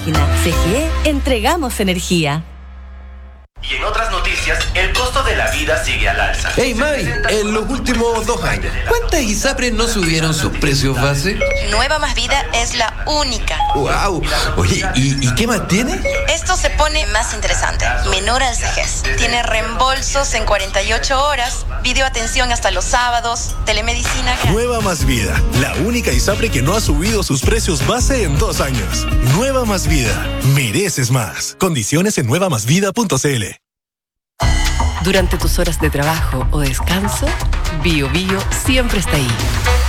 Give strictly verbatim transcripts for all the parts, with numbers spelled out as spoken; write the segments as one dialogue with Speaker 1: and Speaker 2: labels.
Speaker 1: máquina. C G E, entregamos energía.
Speaker 2: Y en otras noticias, el costo de la vida sigue al alza.
Speaker 3: Hey, May, en los últimos dos años, ¿cuántas ISAPRES no subieron sus precios base?
Speaker 4: Nueva Más Vida es la única.
Speaker 3: ¡Wow! Oye, ¿y, ¿y qué más tiene?
Speaker 4: Esto se pone más interesante. Menor al vejez. Tiene reembolsos en cuarenta y ocho horas, videoatención hasta los sábados, telemedicina.
Speaker 5: Nueva Más Vida, la única ISAPRE que no ha subido sus precios base en dos años. Nueva Más Vida, mereces más. Condiciones en nueva más vida punto c l.
Speaker 6: Durante tus horas de trabajo o descanso, Bio Bio siempre está ahí.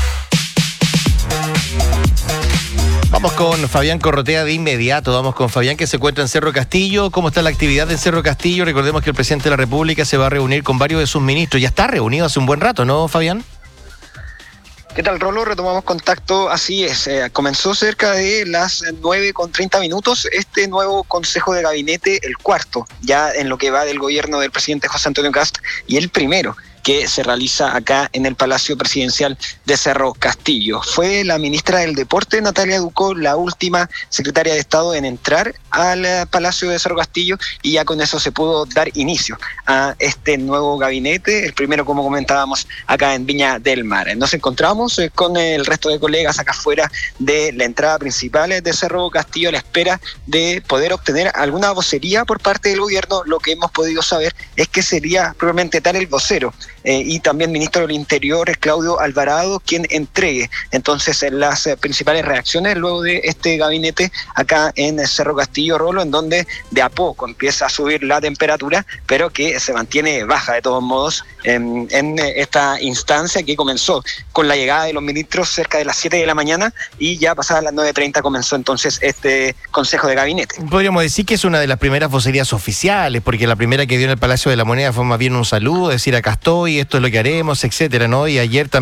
Speaker 7: Vamos con Fabián Corrotea de inmediato. Vamos con Fabián, que se encuentra en Cerro Castillo. ¿Cómo está la actividad en Cerro Castillo? Recordemos que el presidente de la República se va a reunir con varios de sus ministros. Ya está reunido hace un buen rato, ¿no, Fabián?
Speaker 8: ¿Qué tal, Rolo? Retomamos contacto, así es, eh, comenzó cerca de las nueve con treinta minutos este nuevo Consejo de Gabinete, el cuarto, ya en lo que va del gobierno del presidente José Antonio Kast, y el primero que se realiza acá en el Palacio Presidencial de Cerro Castillo. Fue la ministra del Deporte, Natalia Ducó, la última secretaria de Estado en entrar al Palacio de Cerro Castillo, y ya con eso se pudo dar inicio a este nuevo gabinete, el primero, como comentábamos, acá en Viña del Mar. Nos encontramos eh, con el resto de colegas acá afuera de la entrada principal de Cerro Castillo a la espera de poder obtener alguna vocería por parte del gobierno. Lo que hemos podido saber es que sería probablemente tal el vocero Eh, y también ministro del Interior, Claudio Alvarado, quien entregue entonces las eh, principales reacciones luego de este gabinete acá en Cerro Castillo, Rolo, en donde de a poco empieza a subir la temperatura, pero que se mantiene baja de todos modos en, en esta instancia que comenzó con la llegada de los ministros cerca de las siete de la mañana, y ya pasadas las nueve treinta comenzó entonces este Consejo de Gabinete.
Speaker 7: Podríamos decir que es una de las primeras vocerías oficiales, porque la primera que dio en el Palacio de la Moneda fue más bien un saludo, decir acá estoy, esto es lo que haremos, etcétera, ¿no? Y ayer también